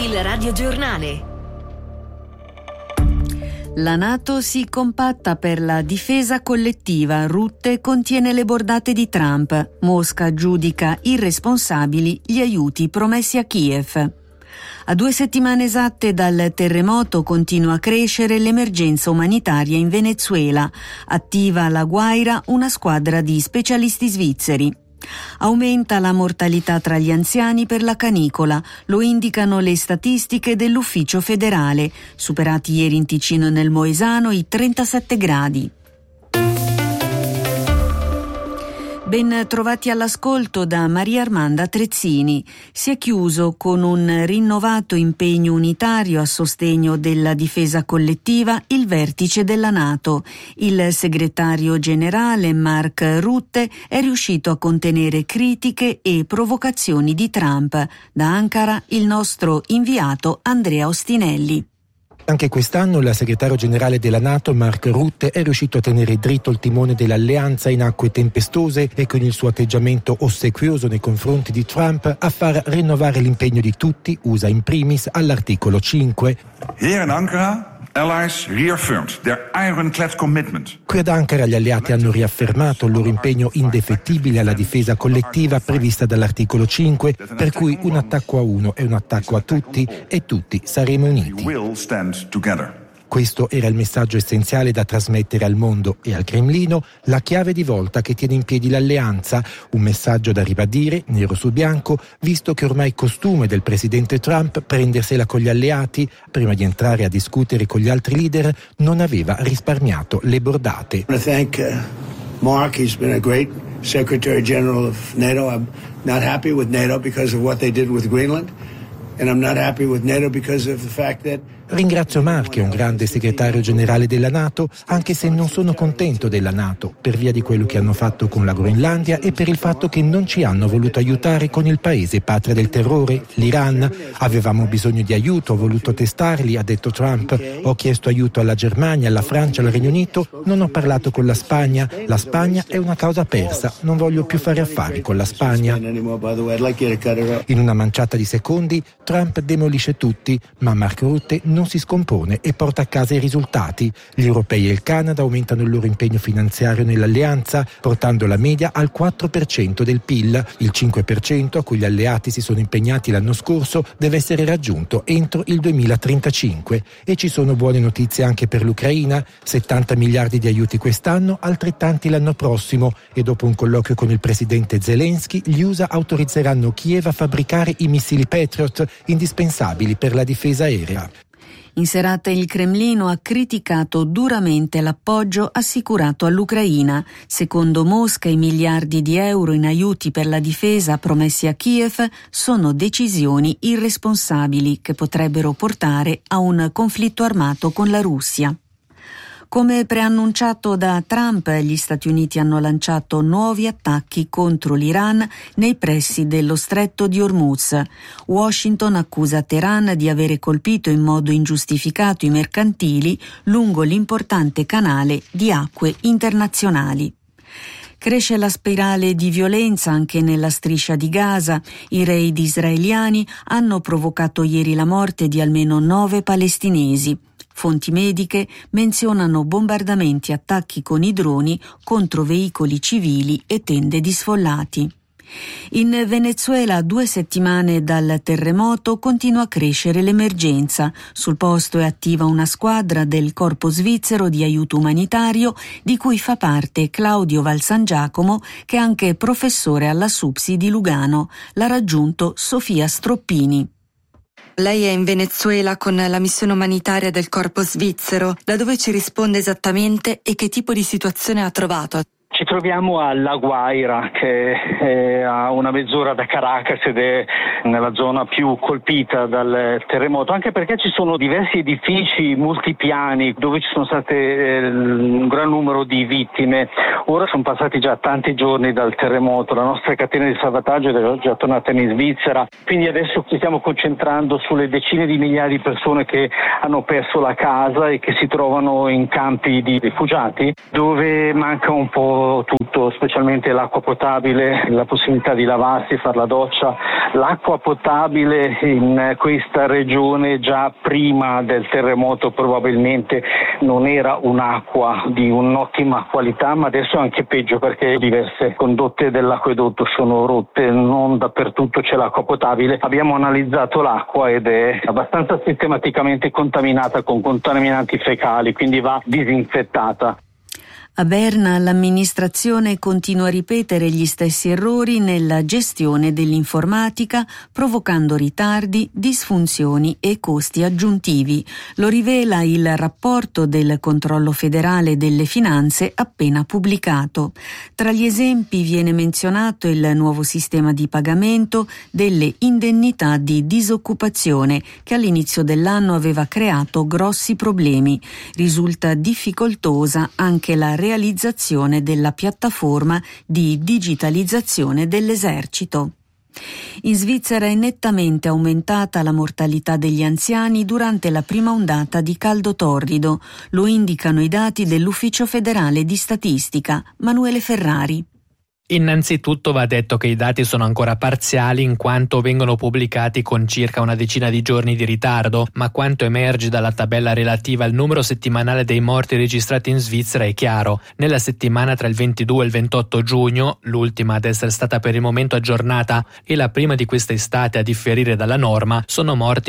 Il radiogiornale. La NATO si compatta per la difesa collettiva. Rutte contiene le bordate di Trump. Mosca giudica irresponsabili gli aiuti promessi a Kiev. A 2 settimane esatte dal terremoto continua a crescere l'emergenza umanitaria in Venezuela. Attiva La Guaira una squadra di specialisti svizzeri. Aumenta la mortalità tra gli anziani per la canicola, lo indicano le statistiche dell'Ufficio federale. Superati ieri in Ticino e nel Moesano i 37 gradi. Ben trovati all'ascolto da Maria Armanda Trezzini. Si è chiuso con un rinnovato impegno unitario a sostegno della difesa collettiva il vertice della NATO. Il segretario generale Mark Rutte è riuscito a contenere critiche e provocazioni di Trump. Da Ankara il nostro inviato Andrea Ostinelli. Anche quest'anno il segretario generale della NATO, Mark Rutte, è riuscito a tenere dritto il timone dell'alleanza in acque tempestose e con il suo atteggiamento ossequioso nei confronti di Trump a far rinnovare l'impegno di tutti, USA in primis, all'articolo 5. Here in Ankara, allies reaffirmed their ironclad commitment. Qui ad Ankara gli alleati hanno riaffermato il loro impegno indefettibile alla difesa collettiva prevista dall'articolo 5, per cui un attacco a uno è un attacco a tutti e tutti saremo uniti. Questo era il messaggio essenziale da trasmettere al mondo e al Cremlino, la chiave di volta che tiene in piedi l'alleanza, un messaggio da ribadire, nero su bianco, visto che ormai è costume del presidente Trump prendersela con gli alleati, prima di entrare a discutere con gli altri leader, non aveva risparmiato le bordate. Mark, he's been a great Secretary General of NATO. I'm not happy with NATO because of what they did with Greenland, and I'm not happy with NATO because of the fact that Ringrazio Mark, che è un grande segretario generale della NATO, anche se non sono contento della NATO, per via di quello che hanno fatto con la Groenlandia e per il fatto che non ci hanno voluto aiutare con il paese patria del terrore, l'Iran. Avevamo bisogno di aiuto, ho voluto testarli, ha detto Trump. Ho chiesto aiuto alla Germania, alla Francia, al Regno Unito, non ho parlato con la Spagna. La Spagna è una causa persa, non voglio più fare affari con la Spagna. In una manciata di secondi, Trump demolisce tutti, ma Mark Rutte non si scompone e porta a casa i risultati. Gli europei e il Canada aumentano il loro impegno finanziario nell'alleanza, portando la media al 4% del PIL. Il 5% a cui gli alleati si sono impegnati l'anno scorso deve essere raggiunto entro il 2035. E ci sono buone notizie anche per l'Ucraina: 70 miliardi di aiuti quest'anno, altrettanti l'anno prossimo, e dopo un colloquio con il presidente Zelensky, gli USA autorizzeranno Kiev a fabbricare i missili Patriot indispensabili per la difesa aerea. In serata il Cremlino ha criticato duramente l'appoggio assicurato all'Ucraina. Secondo Mosca, i miliardi di euro in aiuti per la difesa promessi a Kiev sono decisioni irresponsabili che potrebbero portare a un conflitto armato con la Russia. Come preannunciato da Trump, gli Stati Uniti hanno lanciato nuovi attacchi contro l'Iran nei pressi dello stretto di Hormuz. Washington accusa Teheran di avere colpito in modo ingiustificato i mercantili lungo l'importante canale di acque internazionali. Cresce la spirale di violenza anche nella striscia di Gaza. I raid israeliani hanno provocato ieri la morte di almeno 9 palestinesi. Fonti mediche menzionano bombardamenti e attacchi con i droni contro veicoli civili e tende di sfollati. In Venezuela, a 2 settimane dal terremoto, continua a crescere l'emergenza. Sul posto è attiva una squadra del Corpo Svizzero di Aiuto Umanitario, di cui fa parte Claudio Valsangiacomo, che è anche professore alla SUPSI di Lugano. L'ha raggiunto Sofia Stroppini. Lei è in Venezuela con la missione umanitaria del Corpo Svizzero. Da dove ci risponde esattamente e che tipo di situazione ha trovato? Ci troviamo a La Guaira, che è a una mezz'ora da Caracas ed è nella zona più colpita dal terremoto, anche perché ci sono diversi edifici multipiani dove ci sono state un gran numero di vittime. Ora sono passati già tanti giorni dal terremoto, la nostra catena di salvataggio è già tornata in Svizzera, quindi adesso ci stiamo concentrando sulle decine di migliaia di persone che hanno perso la casa e che si trovano in campi di rifugiati, dove manca un po' perso tutto, specialmente l'acqua potabile, la possibilità di lavarsi, fare la doccia. L'acqua potabile in questa regione già prima del terremoto probabilmente non era un'acqua di un'ottima qualità, ma adesso è anche peggio perché diverse condotte dell'acquedotto sono rotte, non dappertutto c'è l'acqua potabile. Abbiamo analizzato l'acqua ed è abbastanza sistematicamente contaminata con contaminanti fecali, quindi va disinfettata. A Berna l'amministrazione continua a ripetere gli stessi errori nella gestione dell'informatica, provocando ritardi, disfunzioni e costi aggiuntivi. Lo rivela il rapporto del Controllo federale delle finanze appena pubblicato. Tra gli esempi viene menzionato il nuovo sistema di pagamento delle indennità di disoccupazione che all'inizio dell'anno aveva creato grossi problemi. Risulta difficoltosa anche la realizzazione della piattaforma di digitalizzazione dell'esercito. In Svizzera è nettamente aumentata la mortalità degli anziani durante la prima ondata di caldo torrido. Lo indicano i dati dell'Ufficio federale di statistica. Manuele Ferrari. Innanzitutto va detto che i dati sono ancora parziali in quanto vengono pubblicati con circa una decina di giorni di ritardo, ma quanto emerge dalla tabella relativa al numero settimanale dei morti registrati in Svizzera è chiaro. Nella settimana tra il 22 e il 28 giugno, l'ultima ad essere stata per il momento aggiornata e la prima di questa estate a differire dalla norma, sono morti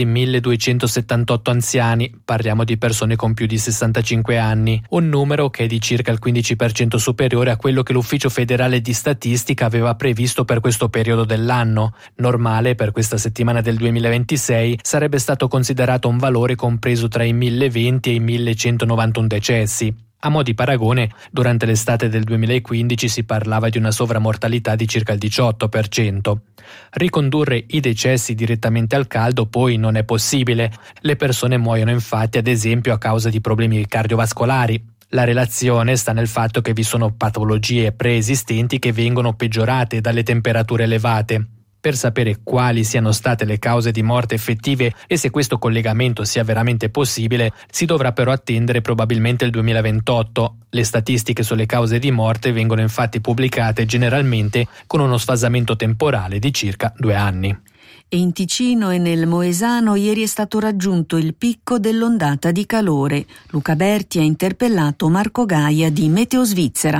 1278 anziani, parliamo di persone con più di 65 anni, un numero che è di circa il 15% superiore a quello che l'Ufficio federale di statistica aveva previsto per questo periodo dell'anno. Normale per questa settimana del 2026 sarebbe stato considerato un valore compreso tra i 1020 e i 1191 decessi. A mo' di paragone, durante l'estate del 2015 si parlava di una sovramortalità di circa il 18%. Ricondurre i decessi direttamente al caldo poi non è possibile. Le persone muoiono infatti ad esempio a causa di problemi cardiovascolari. La relazione sta nel fatto che vi sono patologie preesistenti che vengono peggiorate dalle temperature elevate. Per sapere quali siano state le cause di morte effettive e se questo collegamento sia veramente possibile, si dovrà però attendere probabilmente il 2028. Le statistiche sulle cause di morte vengono infatti pubblicate generalmente con uno sfasamento temporale di circa 2 anni. E in Ticino e nel Moesano ieri è stato raggiunto il picco dell'ondata di calore. Luca Berti ha interpellato Marco Gaia di Meteo Svizzera.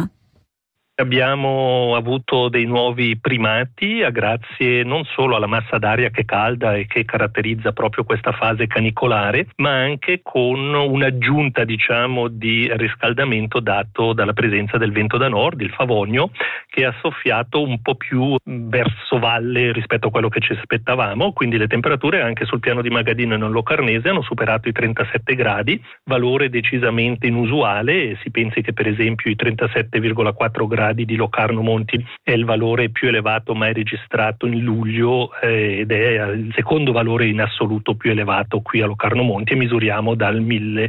Abbiamo avuto dei nuovi primati grazie non solo alla massa d'aria che calda e che caratterizza proprio questa fase canicolare, ma anche con un'aggiunta di riscaldamento dato dalla presenza del vento da nord, il Favonio, che ha soffiato un po' più verso valle rispetto a quello che ci aspettavamo, quindi le temperature anche sul piano di Magadino e non Locarnese hanno superato i 37 gradi, valore decisamente inusuale. Si pensi che per esempio i 37,4 gradi di Locarno Monti è il valore più elevato mai registrato in luglio ed è il secondo valore in assoluto più elevato qui a Locarno Monti e misuriamo dal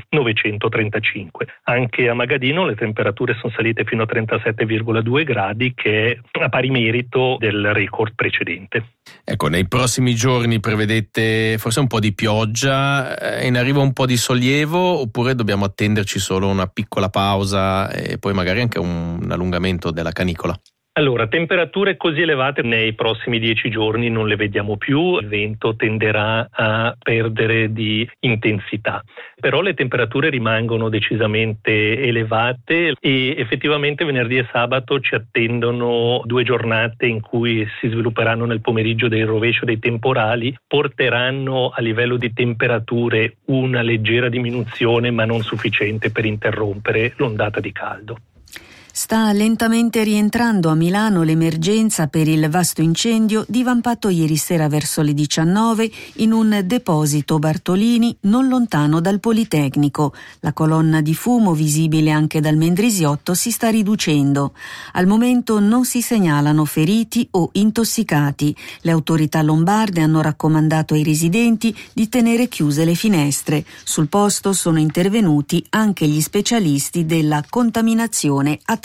1935. Anche a Magadino le temperature sono salite fino a 37,2 gradi che è a pari merito del record precedente. Ecco, nei prossimi giorni prevedete forse un po' di pioggia, in arrivo un po' di sollievo oppure dobbiamo attenderci solo una piccola pausa e poi magari anche un allungamento della canicola? Allora, temperature così elevate nei prossimi 10 giorni non le vediamo più, il vento tenderà a perdere di intensità, però le temperature rimangono decisamente elevate e effettivamente venerdì e sabato ci attendono 2 giornate in cui si svilupperanno nel pomeriggio dei rovescio dei temporali, porteranno a livello di temperature una leggera diminuzione ma non sufficiente per interrompere l'ondata di caldo. Sta lentamente rientrando a Milano l'emergenza per il vasto incendio divampato ieri sera verso le 19 in un deposito Bartolini non lontano dal Politecnico. La colonna di fumo, visibile anche dal Mendrisiotto, si sta riducendo. Al momento non si segnalano feriti o intossicati. Le autorità lombarde hanno raccomandato ai residenti di tenere chiuse le finestre. Sul posto sono intervenuti anche gli specialisti della contaminazione atmosferica.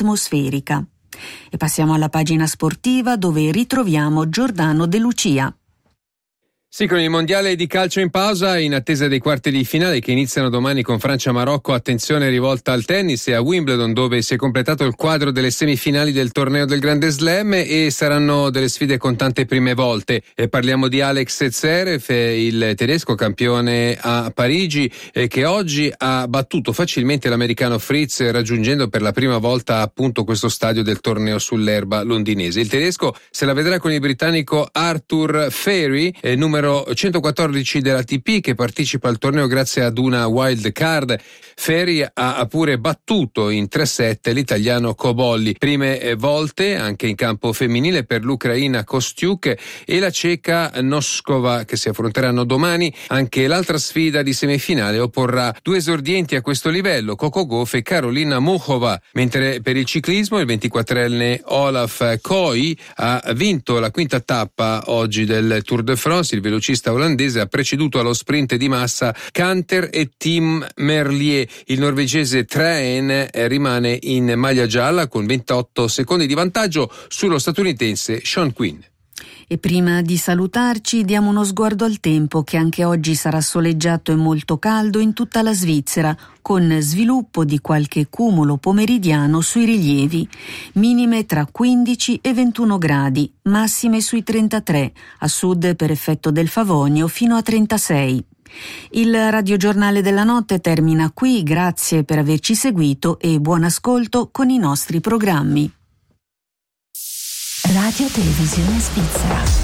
E passiamo alla pagina sportiva dove ritroviamo Giordano De Lucia. Sì, con il mondiale di calcio in pausa, in attesa dei quarti di finale che iniziano domani con Francia-Marocco, attenzione rivolta al tennis e a Wimbledon, dove si è completato il quadro delle semifinali del torneo del Grande Slam e saranno delle sfide con tante prime volte. Parliamo di Alex Zverev, il tedesco campione a Parigi, che oggi ha battuto facilmente l'americano Fritz, raggiungendo per la prima volta appunto questo stadio del torneo sull'erba londinese. Il tedesco se la vedrà con il britannico Arthur Fairy, numero 114 dell'ATP, che partecipa al torneo grazie ad una wild card. Fairy ha pure battuto in 3-7 l'italiano Cobolli. Prime volte anche in campo femminile per l'ucraina Kostiuk e la ceca Noskova, che si affronteranno domani. Anche l'altra sfida di semifinale opporrà due esordienti a questo livello, Coco Gauff e Karolina Muchova. Mentre per il ciclismo il 24enne Olaf Kooi ha vinto la quinta tappa oggi del Tour de France. Il velocista olandese ha preceduto allo sprint di massa Canter e Tim Merlier. Il norvegese Traen rimane in maglia gialla con 28 secondi di vantaggio sullo statunitense Sean Quinn. E prima di salutarci diamo uno sguardo al tempo, che anche oggi sarà soleggiato e molto caldo in tutta la Svizzera, con sviluppo di qualche cumulo pomeridiano sui rilievi. Minime tra 15 e 21 gradi, massime sui 33, a sud per effetto del Favonio fino a 36. Il radiogiornale della notte termina qui, grazie per averci seguito e buon ascolto con i nostri programmi. Radio Televisione Svizzera.